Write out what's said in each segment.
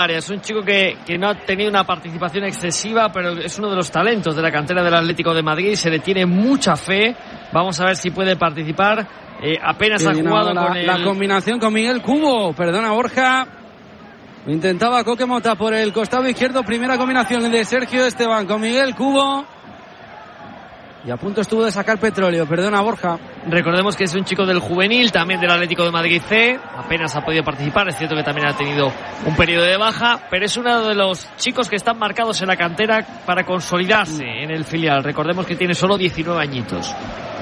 Es un chico que no ha tenido una participación excesiva, pero es uno de los talentos de la cantera del Atlético de Madrid. Se le tiene mucha fe. Vamos a ver si puede participar. Apenas ha jugado con la combinación con Miguel Cubo. Perdona, Borja. Intentaba Coque Mota por el costado izquierdo. Primera combinación de Sergio Esteban con Miguel Cubo. Y a punto estuvo de sacar Petróleo. Perdona, Borja. Recordemos que es un chico del juvenil, también del Atlético de Madrid C. Apenas ha podido participar. Es cierto que también ha tenido un periodo de baja, pero es uno de los chicos que están marcados en la cantera para consolidarse en el filial. Recordemos que tiene solo 19 añitos.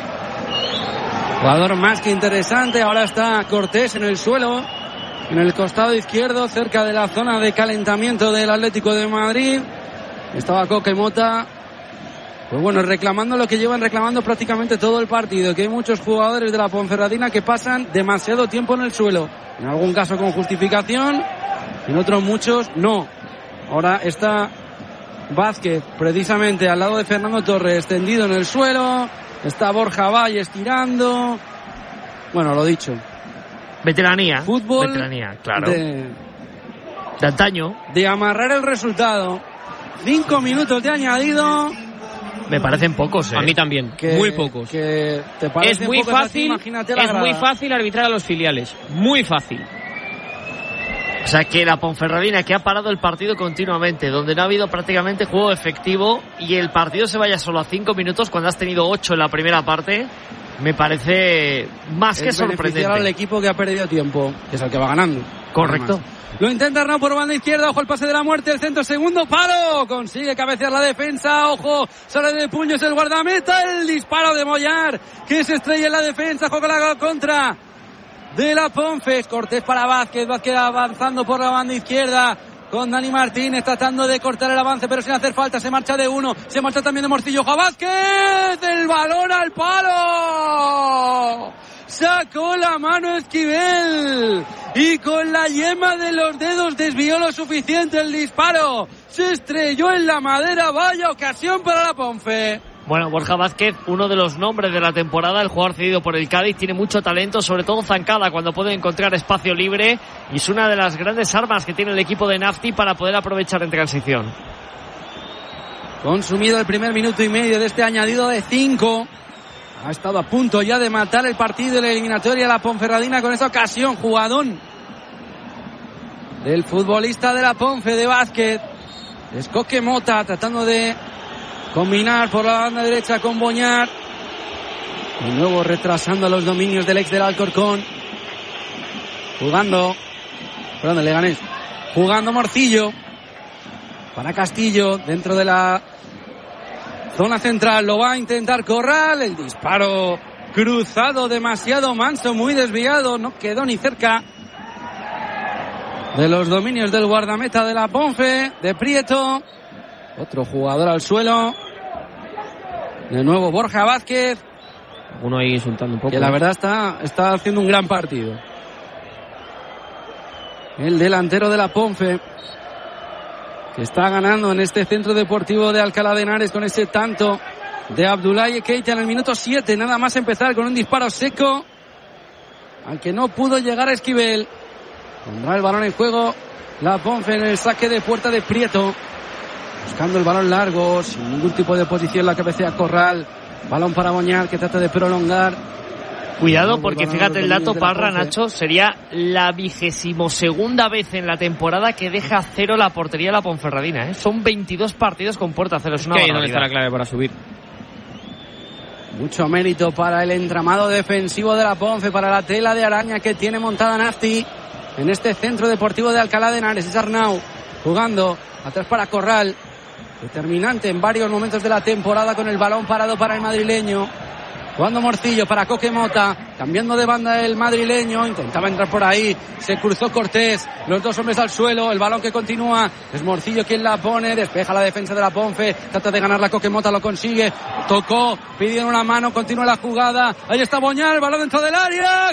Jugador más que interesante. Ahora está Cortés en el suelo, en el costado izquierdo, cerca de la zona de calentamiento del Atlético de Madrid. Estaba Coque Mota. Pues bueno, reclamando lo que llevan reclamando prácticamente todo el partido, que hay muchos jugadores de la Ponferradina que pasan demasiado tiempo en el suelo. En algún caso con justificación, en otros muchos no. Ahora está Vázquez precisamente al lado de Fernando Torres, tendido en el suelo. Está Borja Valle estirando. Bueno, lo dicho. Veteranía. Fútbol. Veteranía, claro. De antaño. De amarrar el resultado. 5 minutos de añadido. Me parecen pocos, A mí también, muy pocos. ¿Te parece es muy fácil, imagínate la grada. Muy fácil arbitrar a los filiales, muy fácil. O sea que la Ponferradina, que ha parado el partido continuamente, donde no ha habido prácticamente juego efectivo, y el partido se vaya solo a 5 minutos cuando has tenido 8 en la primera parte, me parece más que sorprendente. Al equipo que ha perdido tiempo, que es el que va ganando. Correcto. Además. Lo intenta Arnau por banda izquierda, ojo el pase de la muerte, el centro, segundo palo, consigue cabecear la defensa, ojo, sale de puños el guardameta, el disparo de Mollar, que se estrella en la defensa, juega la contra de la Ponfes, Cortés para Vázquez avanzando por la banda izquierda, con Dani Martínez tratando de cortar el avance, pero sin hacer falta, se marcha de uno, se marcha también de Morcillo, ojo a Vázquez, el balón al palo. Sacó la mano Esquivel y con la yema de los dedos desvió lo suficiente el disparo. Se estrelló en la madera, vaya ocasión para la Ponfe. Bueno, Borja Vázquez, uno de los nombres de la temporada, el jugador cedido por el Cádiz, tiene mucho talento, sobre todo zancada cuando puede encontrar espacio libre, y es una de las grandes armas que tiene el equipo de Nafti para poder aprovechar en transición. Consumido el primer minuto y medio de este añadido de 5. Ha estado a punto ya de matar el partido de la eliminatoria la Ponferradina con esa ocasión, jugadón del futbolista de la Ponfe, de Vázquez. Es Coque Mota tratando de combinar por la banda derecha con Boñar. De nuevo retrasando los dominios del ex del Alcorcón. Jugando Leganés. Jugando Morcillo para Castillo dentro de la zona central, lo va a intentar Corral, el disparo cruzado demasiado manso, muy desviado, no quedó ni cerca de los dominios del guardameta de la Ponfe, de Prieto. Otro jugador al suelo, de nuevo Borja Vázquez, uno ahí insultando un poco, que la verdad está haciendo un gran partido, el delantero de la Ponfe, que está ganando en este centro deportivo de Alcalá de Henares con ese tanto de Abdoulaye Keita en el minuto 7, nada más empezar, con un disparo seco al que no pudo llegar a Esquivel. Pondrá el balón en juego la Ponfe en el saque de puerta de Prieto, buscando el balón largo, sin ningún tipo de posición, la cabecea Corral, balón para Boñar, que trata de prolongar. Cuidado, porque fíjate el dato, Parra, Nacho, sería la 22ª vez en la temporada que deja a cero la portería de la Ponferradina, ¿eh? Son 22 partidos con puerta a cero, es una barbaridad. ¿Dónde está la clave para subir? Mucho mérito para el entramado defensivo de la Ponfe, para la tela de araña que tiene montada Nafti en este centro deportivo de Alcalá de Henares. Es Arnau jugando atrás para Corral, determinante en varios momentos de la temporada con el balón parado para el madrileño. Jugando Morcillo para Coque Mota, cambiando de banda el madrileño, intentaba entrar por ahí, se cruzó Cortés, los dos hombres al suelo, el balón que continúa, es Morcillo quien la pone, despeja la defensa de la Ponfe, trata de ganar la Coque Mota, lo consigue, tocó, pidieron una mano, continúa la jugada, ahí está Boñar, el balón dentro del área,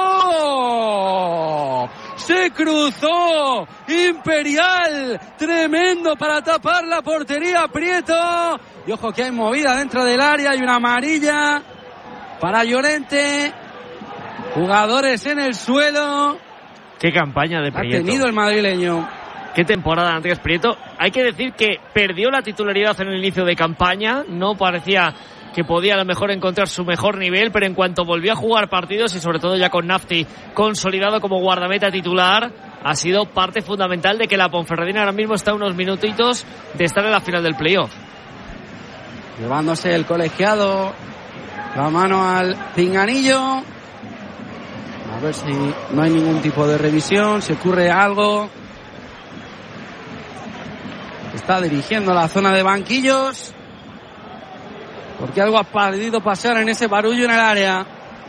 Cubo, se cruzó, Imperial, tremendo para tapar la portería, Prieto, y ojo que hay movida dentro del área, hay una amarilla para Llorente, jugadores en el suelo. Qué campaña de Prieto. Ha tenido el madrileño. Qué temporada Andrés Prieto. Hay que decir que perdió la titularidad en el inicio de campaña. No parecía que podía a lo mejor encontrar su mejor nivel, pero en cuanto volvió a jugar partidos y sobre todo ya con Nafti consolidado como guardameta titular, ha sido parte fundamental de que la Ponferradina ahora mismo está a unos minutitos de estar en la final del playoff. Llevándose el colegiado la mano al pinganillo. A ver si no hay ningún tipo de revisión, si ocurre algo. Está dirigiendo la zona de banquillos, porque algo ha podido pasar en ese barullo en el área.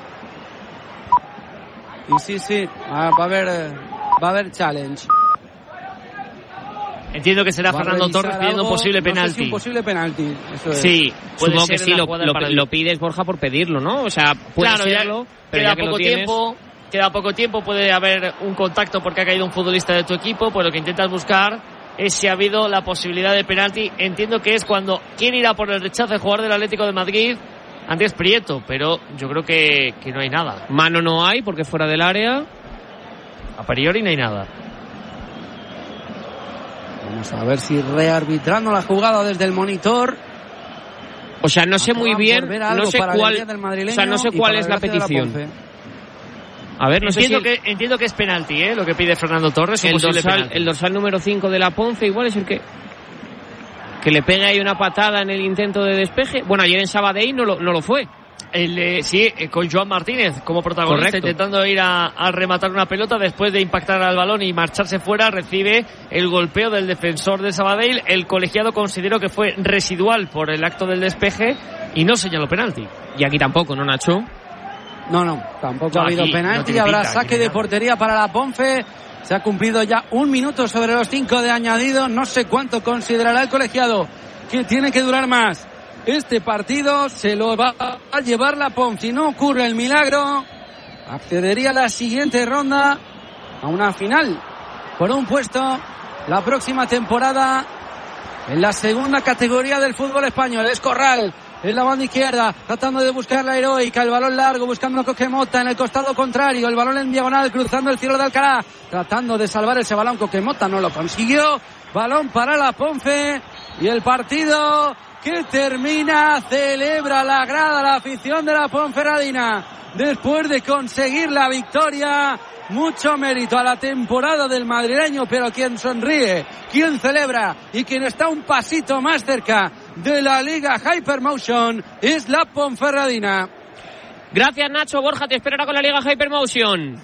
Y sí, va a haber challenge. Entiendo que será Fernando Torres pidiendo un posible penalti. No sé si un posible penalti. Eso es. Sí, supongo que sí, lo pides, Borja, por pedirlo, ¿no? O sea, puede serlo, pero ya que lo tienes... Queda poco tiempo, puede haber un contacto porque ha caído un futbolista de tu equipo, pues lo que intentas buscar es si ha habido la posibilidad de penalti. Entiendo que es cuando quiere ir a por el rechazo de jugador del Atlético de Madrid, Andrés Prieto, pero yo creo que no hay nada. Mano no hay porque fuera del área. A priori no hay nada. Vamos a ver si rearbitrando la jugada desde el monitor. O sea, no sé muy bien, no sé cuál es la petición. A ver, no entiendo que es penalti, lo que pide Fernando Torres. El dorsal número 5 de la Ponce igual es el que le pega ahí una patada en el intento de despeje. Bueno, ayer en Sabadell no lo fue. Con Joan Martínez como protagonista. Correcto. Intentando ir a rematar una pelota después de impactar al balón y marcharse fuera, recibe el golpeo del defensor de Sabadell. El colegiado consideró que fue residual por el acto del despeje y no señaló penalti. Y aquí tampoco, ¿no, Nacho? No, tampoco ha habido penalti. Habrá saque de portería para la Ponfe. Se ha cumplido ya 1 minuto sobre los 5 de añadido. No sé cuánto considerará el colegiado que tiene que durar más. Este partido se lo va a llevar la Ponfe. Si no ocurre el milagro, accedería a la siguiente ronda, a una final por un puesto la próxima temporada en la segunda categoría del fútbol español. Es Corral en la banda izquierda, tratando de buscar la heroica, el balón largo, buscando a Coquemota en el costado contrario, el balón en diagonal, cruzando el cielo de Alcalá, tratando de salvar ese balón. Coquemota no lo consiguió. Balón para la Ponfe y el partido que termina, celebra la grada, la afición de la Ponferradina después de conseguir la victoria. Mucho mérito a la temporada del madrileño, pero quien sonríe, quien celebra y quien está un pasito más cerca de la Liga Hypermotion es la Ponferradina. Gracias, Nacho. Borja te esperará con la Liga Hypermotion.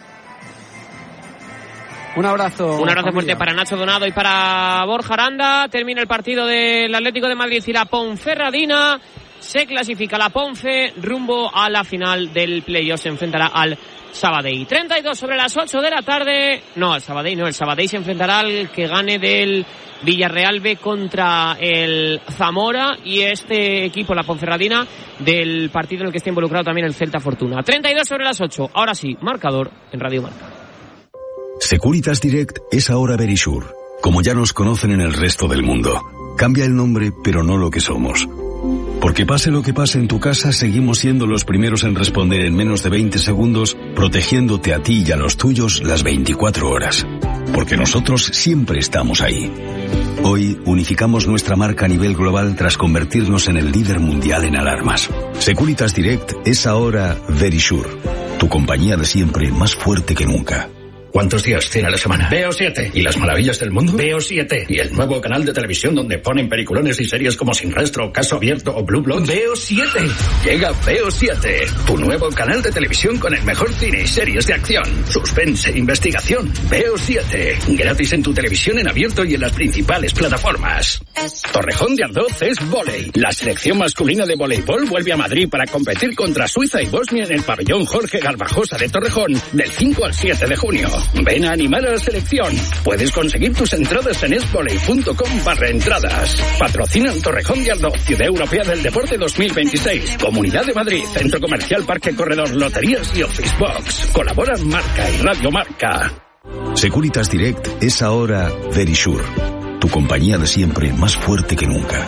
Un abrazo. Un abrazo fuerte para Nacho Donado y para Borja Aranda. Termina el partido del Atlético de Madrid y la Ponferradina. Se clasifica la Ponfe rumbo a la final del playoff. Se enfrentará al Sabadell. 32 sobre las 8 de la tarde. No, al Sabadell no. El Sabadell se enfrentará al que gane del Villarreal B contra el Zamora. Y este equipo, la Ponferradina, del partido en el que está involucrado también el Celta Fortuna. 32 sobre las 8. Ahora sí, marcador en Radio Marca. Securitas Direct es ahora Verisure, como ya nos conocen en el resto del mundo. Cambia el nombre, pero no lo que somos. Porque pase lo que pase en tu casa, seguimos siendo los primeros en responder en menos de 20 segundos, protegiéndote a ti y a los tuyos las 24 horas. Porque nosotros siempre estamos ahí. Hoy unificamos nuestra marca a nivel global tras convertirnos en el líder mundial en alarmas. Securitas Direct es ahora Verisure, tu compañía de siempre más fuerte que nunca. ¿Cuántos días tiene la semana? Veo 7. ¿Y las maravillas del mundo? Veo 7. ¿Y el nuevo canal de televisión donde ponen peliculones y series como Sin Rastro, Caso Abierto o Blue Bloods? Veo 7. Llega Veo 7, tu nuevo canal de televisión con el mejor cine y series de acción, suspense e investigación. Veo 7. Gratis en tu televisión en abierto y en las principales plataformas. Torrejón de Ardoz es vóley. La selección masculina de voleibol vuelve a Madrid para competir contra Suiza y Bosnia en el pabellón Jorge Garbajosa de Torrejón del 5 al 7 de junio. Ven a animar a la selección. Puedes conseguir tus entradas en esvoley.com/entradas. Patrocinan Torrejón de Ardoz, Ciudad Europea del Deporte 2026. Comunidad de Madrid, Centro Comercial Parque Corredor, Loterías y Office Box. Colaboran Marca y Radio Marca. Securitas Direct es ahora Verisure, tu compañía de siempre más fuerte que nunca.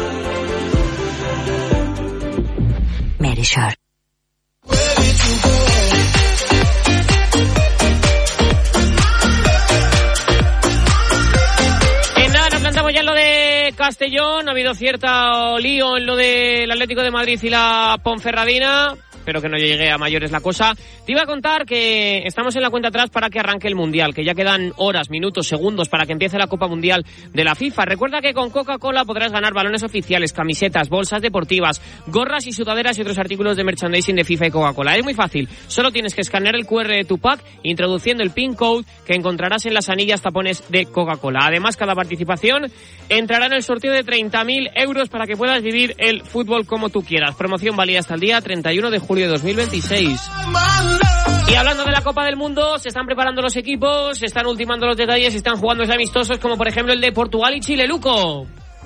Verisure. Entramos ya en lo de Castellón. Ha habido cierto lío en lo del Atlético de Madrid y la Ponferradina. Espero que no llegue a mayores la cosa. Te iba a contar que estamos en la cuenta atrás para que arranque el Mundial, que ya quedan horas, minutos, segundos para que empiece la Copa Mundial de la FIFA. Recuerda que con Coca-Cola podrás ganar balones oficiales, camisetas, bolsas deportivas, gorras y sudaderas y otros artículos de merchandising de FIFA y Coca-Cola. Es muy fácil, solo tienes que escanear el QR de tu pack introduciendo el PIN code que encontrarás en las anillas tapones de Coca-Cola. Además, cada participación entrará en el sorteo de 30.000 euros para que puedas vivir el fútbol como tú quieras. Promoción válida hasta el día 31 de julio de 2026. Y hablando de la Copa del Mundo, se están preparando los equipos, se están ultimando los detalles, se están jugando amistosos como por ejemplo el de Portugal y Chile. Luco.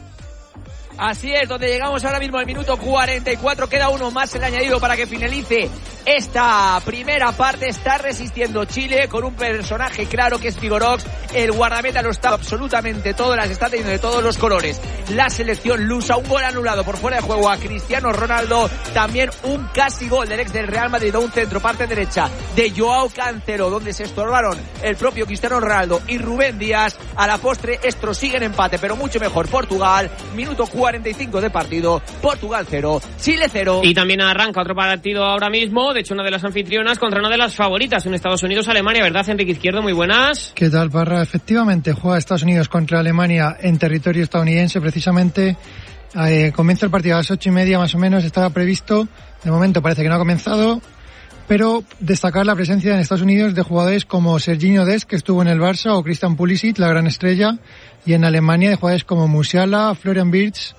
Así es, donde llegamos ahora mismo al minuto 44, queda uno más el añadido para que finalice esta primera parte. Está resistiendo Chile con un personaje claro que es Figorox, el guardameta lo está absolutamente todo, las está teniendo de todos los colores. La selección lusa, un gol anulado por fuera de juego a Cristiano Ronaldo, también un casi gol del ex del Real Madrid, un centro parte derecha de Joao Cancelo, donde se estorbaron el propio Cristiano Ronaldo y Rubén Díaz. A la postre esto sigue en empate, pero mucho mejor Portugal, minuto 45 de partido, Portugal 0, Chile 0. Y también arranca otro partido ahora mismo, de hecho una de las anfitrionas contra una de las favoritas en Estados Unidos, Alemania, ¿verdad, Enrique Izquierdo? Muy buenas. ¿Qué tal, Parra? Efectivamente, juega Estados Unidos contra Alemania en territorio estadounidense, precisamente. Comienza el partido a las 8:30 más o menos, estaba previsto, de momento parece que no ha comenzado, pero destacar la presencia en Estados Unidos de jugadores como Serginho Dest, que estuvo en el Barça, o Christian Pulisic, la gran estrella, y en Alemania de jugadores como Musiala, Florian Wirtz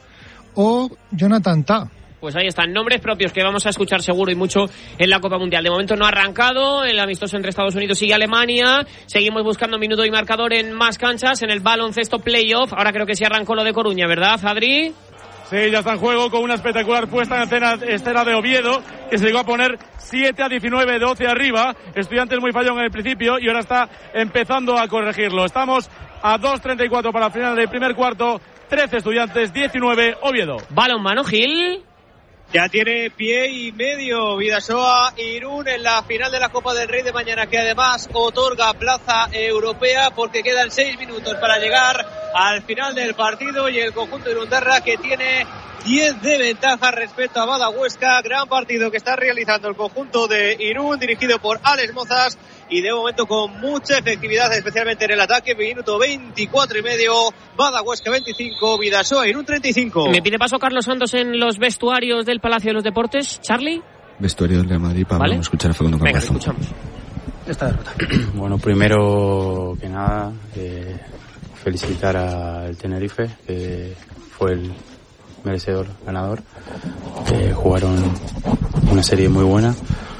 o Jonathan Tah. Pues ahí están, nombres propios que vamos a escuchar seguro y mucho en la Copa Mundial. De momento no ha arrancado el amistoso entre Estados Unidos y Alemania. Seguimos buscando minuto y marcador en más canchas, en el baloncesto playoff. Ahora creo que sí arrancó lo de Coruña, ¿verdad, Adri? Sí, ya está en juego con una espectacular puesta en escena de Oviedo, que se llegó a poner 7-19, 12 arriba. Estudiantes muy fallón en el principio y ahora está empezando a corregirlo. Estamos a 2:34 para el final del primer cuarto. 13 Estudiantes, 19 Oviedo. Balonmano, Gil. Ya tiene pie y medio Bidasoa Irún en la final de la Copa del Rey de mañana, que además otorga plaza europea porque quedan 6 minutos para llegar al final del partido y el conjunto de Irundarra, que tiene 10 de ventaja respecto a Badahuesca. Gran partido que está realizando el conjunto de Irún, dirigido por Alex Mozas, y de momento con mucha efectividad, especialmente en el ataque. Minuto 24 y medio, Badahuesca 25, Bidasoa Irún 35. Me pide paso Carlos Santos en los vestuarios del Palacio de los Deportes. Charlie. Vestuario del Real Madrid para ¿Vale? escuchar a Facundo Campazo. Venga, escuchamos. Esta derrota. Bueno, primero que nada, felicitar al Tenerife, que fue el merecedor ganador. Jugaron una serie muy buena.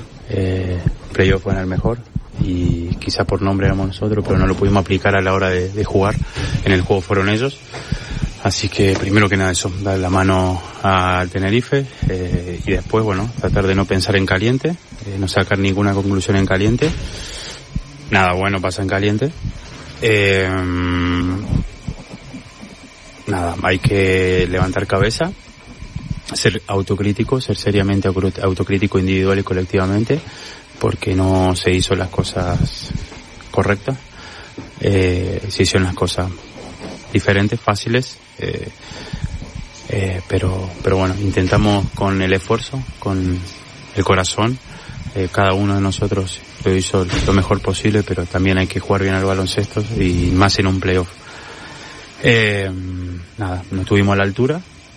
Playoff fue el mejor y quizá por nombre éramos nosotros, pero no lo pudimos aplicar a la hora de jugar. En el juego fueron ellos. Así que primero que nada eso, dar la mano al Tenerife y después, bueno, tratar de no pensar en caliente, no sacar ninguna conclusión en caliente. Nada bueno pasa en caliente. Nada, hay que levantar cabeza, ser autocrítico, ser seriamente autocrítico individual y colectivamente, porque no se hizo las cosas correctas, se hicieron las cosas diferentes, fáciles, pero bueno, intentamos con el esfuerzo, con el corazón, cada uno de nosotros lo hizo lo mejor posible, pero también hay que jugar bien al baloncesto y más en un playoff. Nada, no estuvimos a la altura,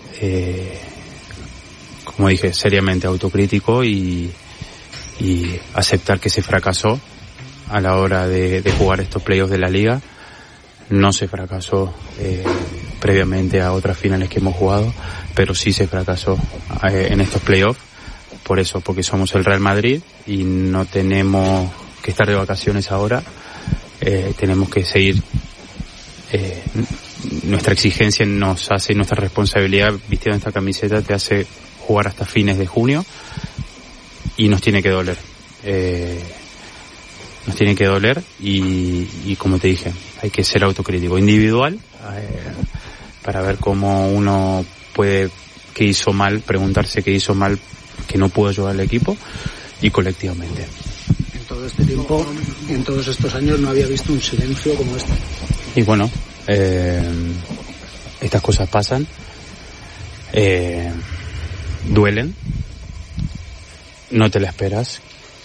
como dije, seriamente autocrítico y aceptar que se fracasó a la hora de jugar estos playoffs de la liga. No se fracasó previamente a otras finales que hemos jugado, pero sí se fracasó en estos playoffs. Por eso, porque somos el Real Madrid y no tenemos que estar de vacaciones ahora. Tenemos que seguir. Nuestra exigencia nos hace, nuestra responsabilidad vistiendo esta camiseta te hace jugar hasta fines de junio y nos tiene que doler. Nos tiene que doler y como te dije, hay que ser autocrítico individual para ver cómo uno puede, qué hizo mal, preguntarse qué hizo mal, que no pudo ayudar al equipo, y colectivamente. En todo este tiempo, en todos estos años, no había visto un silencio como este. Y bueno, estas cosas pasan, duelen, no te la esperas,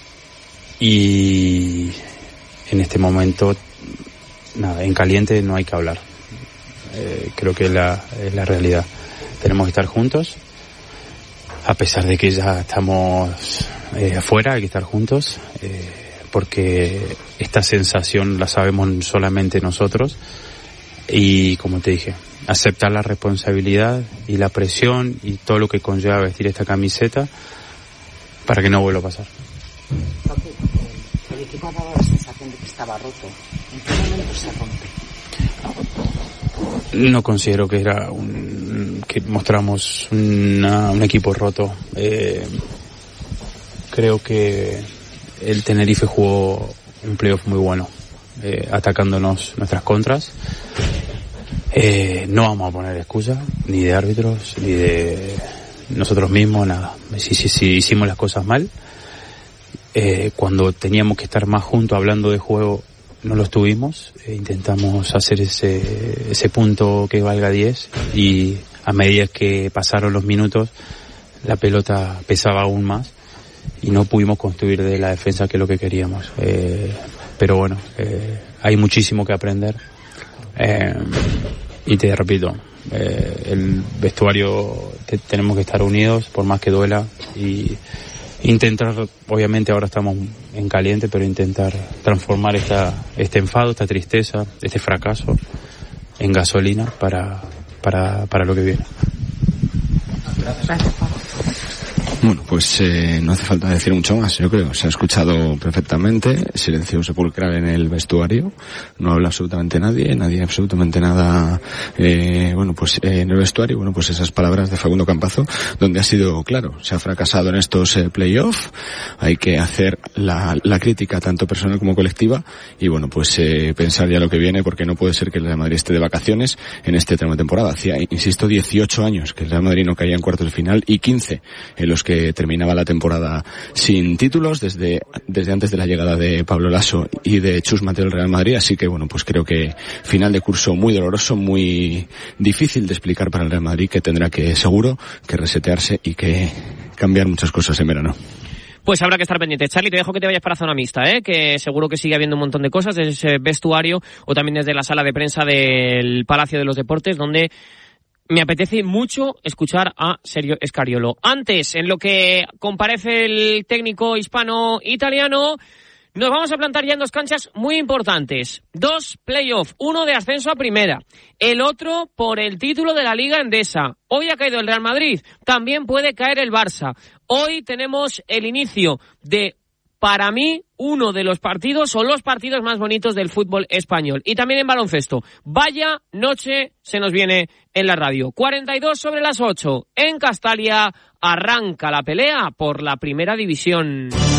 y en este momento, nada, en caliente no hay que hablar. Creo que es la realidad. Tenemos que estar juntos, a pesar de que ya estamos afuera, hay que estar juntos, porque esta sensación la sabemos solamente nosotros, y como te dije, aceptar la responsabilidad y la presión y todo lo que conlleva vestir esta camiseta para que no vuelva a pasar. El equipo ha dado la sensación de que estaba roto. ¿En qué momento se rompe? No considero que que mostramos un equipo roto. Creo que el Tenerife jugó un playoff muy bueno, atacándonos nuestras contras. No vamos a poner excusa, ni de árbitros, ni de nosotros mismos, nada. Si hicimos las cosas mal, cuando teníamos que estar más juntos hablando de juego, no lo estuvimos. Intentamos hacer ese punto que valga 10, y a medida que pasaron los minutos, la pelota pesaba aún más y no pudimos construir de la defensa que es lo que queríamos. Pero bueno, hay muchísimo que aprender. Y te repito, el vestuario tenemos que estar unidos por más que duela, y intentar, obviamente ahora estamos en caliente, pero intentar transformar este enfado, esta tristeza, este fracaso en gasolina para lo que viene. Bueno, pues no hace falta decir mucho más, yo creo. Se ha escuchado perfectamente, silencio sepulcral en el vestuario, no habla absolutamente nadie absolutamente nada, en el vestuario. Bueno, pues esas palabras de Facundo Campazo, donde ha sido claro, se ha fracasado en estos playoffs, hay que hacer la crítica tanto personal como colectiva, y bueno, pues pensar ya lo que viene, porque no puede ser que el Real Madrid esté de vacaciones en este tramo de temporada. Hacía, insisto, 18 años que el Real Madrid no caía en cuartos de final, y 15 en los que terminaba la temporada sin títulos desde antes de la llegada de Pablo Laso y de Chus Mateo del Real Madrid. Así que bueno, pues creo que final de curso muy doloroso, muy difícil de explicar para el Real Madrid, que tendrá que seguro que resetearse y que cambiar muchas cosas en verano. Pues habrá que estar pendientes. Charlie, te dejo que te vayas para zona mixta, que seguro que sigue habiendo un montón de cosas desde ese vestuario o también desde la sala de prensa del Palacio de los Deportes, donde me apetece mucho escuchar a Sergio Scariolo. Antes, en lo que comparece el técnico hispano-italiano, nos vamos a plantar ya en dos canchas muy importantes. 2 playoffs, uno de ascenso a primera, el otro por el título de la Liga Endesa. Hoy ha caído el Real Madrid, también puede caer el Barça. Hoy tenemos el inicio de, para mí, uno de los partidos o los partidos más bonitos del fútbol español. Y también en baloncesto. Vaya noche se nos viene en la radio. 42 sobre las 8. En Castalia arranca la pelea por la primera división.